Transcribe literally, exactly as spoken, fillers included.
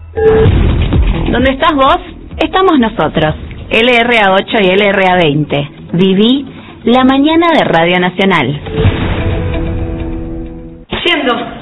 ¿Dónde estás vos? Estamos nosotros, L R A ocho y L R A veinte. Viví la mañana de Radio Nacional. Yendo.